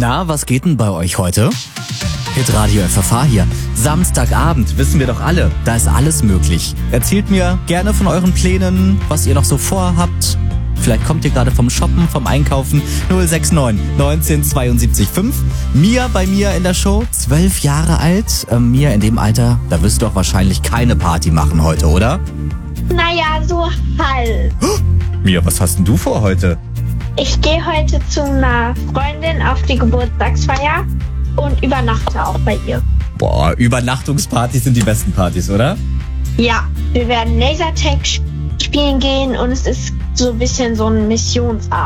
Na, was geht denn bei euch heute? Hitradio FFH hier. Samstagabend, wissen wir doch alle, da ist alles möglich. Erzählt mir gerne von euren Plänen, was ihr noch so vorhabt. Vielleicht kommt ihr gerade vom Shoppen, vom Einkaufen. 069 19 72 5. Mia bei mir in der Show, 12 Jahre alt. Mia, in dem Alter, da wirst du doch wahrscheinlich keine Party machen heute, oder? Naja, so halb. Mia, was hast denn du vor heute? Ich gehe heute zu einer Freundin auf die Geburtstagsfeier und übernachte auch bei ihr. Boah, Übernachtungspartys sind die besten Partys, oder? Ja, wir werden Lasertag spielen gehen und es ist so ein bisschen so ein Missionsabend.